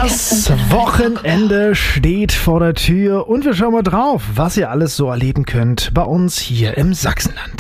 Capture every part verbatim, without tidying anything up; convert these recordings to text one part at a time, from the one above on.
Das Wochenende steht vor der Tür und wir schauen mal drauf, was ihr alles so erleben könnt bei uns hier im Sachsenland.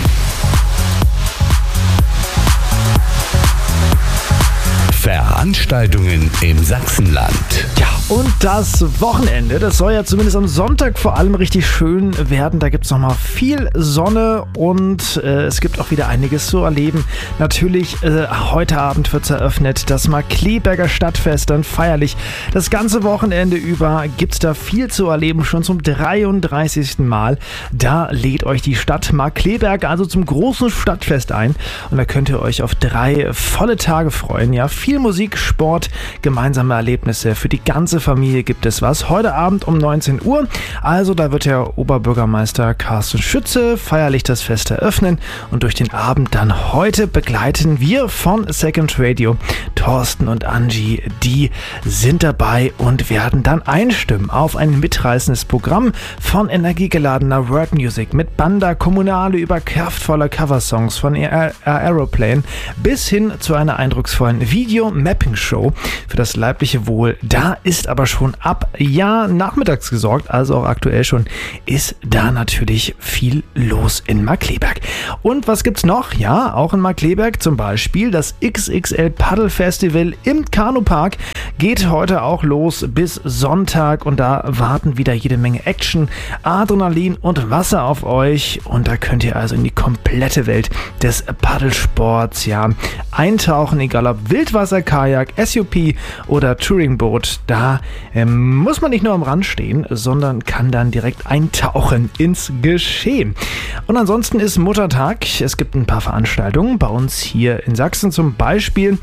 Veranstaltungen im Sachsenland. Ja, und das Wochenende, das soll ja zumindest am Sonntag vor allem richtig schön werden. Da gibt es nochmal viel Sonne und äh, es gibt auch wieder einiges zu erleben. Natürlich, äh, heute Abend wird es eröffnet, das Markkleeberger Stadtfest, dann feierlich. Das ganze Wochenende über gibt es da viel zu erleben, schon zum dreiunddreißigsten Mal. Da lädt euch die Stadt Markkleeberg also zum großen Stadtfest ein und da könnt ihr euch auf drei volle Tage freuen. Ja, viel Musik, Sport, gemeinsame Erlebnisse. Für die ganze Familie gibt es was. Heute Abend um neunzehn Uhr. Also da wird der Oberbürgermeister Carsten Schütze feierlich das Fest eröffnen. Und durch den Abend dann heute begleiten wir von Second Radio Thorsten und Angie. Die sind dabei und werden dann einstimmen auf ein mitreißendes Programm von energiegeladener World Music mit Banda Kommunale über kraftvolle Coversongs von Aer- Aeroplane bis hin zu einer eindrucksvollen Video-Mapping-Show für das leibliche Wohl. Da ist aber schon ab ja nachmittags gesorgt, also auch aktuell schon, ist da natürlich viel los in Markkleeberg. Und was gibt's noch? Ja, auch in Markkleeberg zum Beispiel das X X L Paddle Festival im Kanupark geht heute auch los bis Sonntag und da warten wieder jede Menge Action, Adrenalin und Wasser auf euch und da könnt ihr also in die komplette Welt des Paddelsports ja eintauchen, egal ob Wildwasser, Kajak, S U P oder Touringboot. Da ähm, muss man nicht nur am Rand stehen, sondern kann dann direkt eintauchen ins Geschehen. Und ansonsten ist Muttertag. Es gibt ein paar Veranstaltungen bei uns hier in Sachsen. Zum Beispiel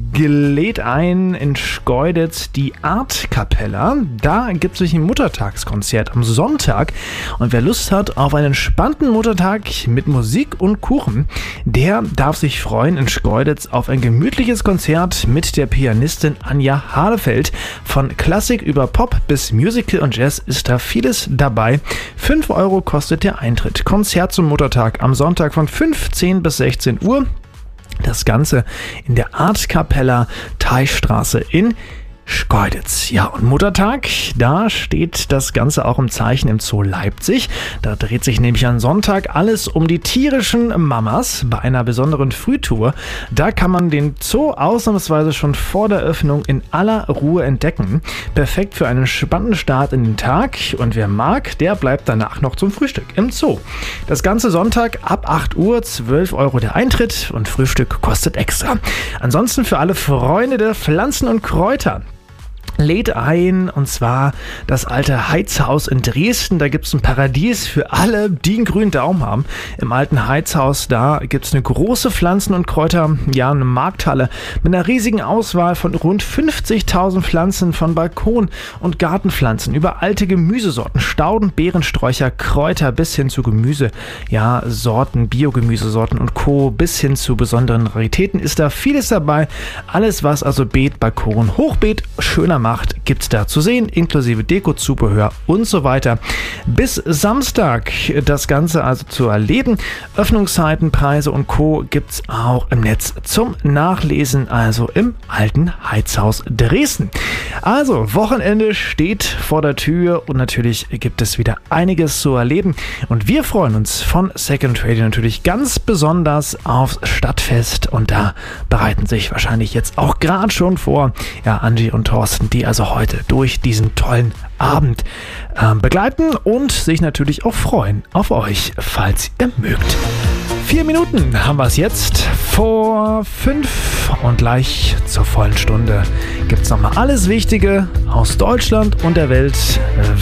lädt ein in Schkeuditz die Art Capella. Da gibt es ein Muttertagskonzert am Sonntag. Und wer Lust hat auf einen entspannten Muttertag mit Musik und Kuchen, der darf sich freuen in Schkeuditz auf ein gemütliches Konzert mit der Pianistin Anja Halefeld. Von Klassik über Pop bis Musical und Jazz ist da vieles dabei. fünf Euro kostet der Eintritt. Konzert zum Muttertag am Sonntag von fünfzehn bis sechzehn Uhr. Das Ganze in der Art Capella Teichstraße in Schkeuditz. Ja, und Muttertag, da steht das Ganze auch im Zeichen im Zoo Leipzig. Da dreht sich nämlich am Sonntag alles um die tierischen Mamas bei einer besonderen Frühtour. Da kann man den Zoo ausnahmsweise schon vor der Öffnung in aller Ruhe entdecken. Perfekt für einen spannenden Start in den Tag und wer mag, der bleibt danach noch zum Frühstück im Zoo. Das Ganze Sonntag ab acht Uhr, zwölf Euro der Eintritt und Frühstück kostet extra. Ansonsten für alle Freunde der Pflanzen und Kräuter lädt ein, und zwar das alte Heizhaus in Dresden. Da gibt es ein Paradies für alle, die einen grünen Daumen haben. Im alten Heizhaus, da gibt es eine große Pflanzen- und Kräuter, ja, eine Markthalle mit einer riesigen Auswahl von rund fünfzigtausend Pflanzen, von Balkon- und Gartenpflanzen über alte Gemüsesorten, Stauden, Beerensträucher, Kräuter bis hin zu Gemüse, ja, Sorten, Biogemüsesorten und Co. bis hin zu besonderen Raritäten ist da vieles dabei. Alles, was also Beet, Balkon, Hochbeet schöner macht, gibt es da zu sehen, inklusive Deko-Zubehör und so weiter. Bis Samstag das Ganze also zu erleben. Öffnungszeiten, Preise und Co. gibt es auch im Netz zum Nachlesen, also im alten Heizhaus Dresden. Also, Wochenende steht vor der Tür und natürlich gibt es wieder einiges zu erleben und wir freuen uns von Second Radio natürlich ganz besonders aufs Stadtfest und da bereiten sich wahrscheinlich jetzt auch gerade schon vor, ja, Angie und Thorsten, die also heute durch diesen tollen Abend äh, begleiten und sich natürlich auch freuen auf euch, falls ihr mögt. Vier Minuten haben wir es jetzt vor fünf und gleich zur vollen Stunde gibt es nochmal alles Wichtige aus Deutschland und der Welt.